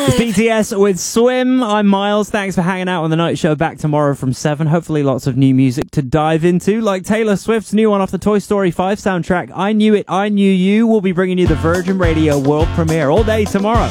BTS with Swim. I'm Miles. Thanks for hanging out on the Night Show. Back tomorrow from 7. Hopefully lots of new music to dive into, like Taylor Swift's new one off the Toy Story 5 soundtrack, I Knew It, I Knew You. We'll be bringing you the Virgin Radio world premiere all day tomorrow.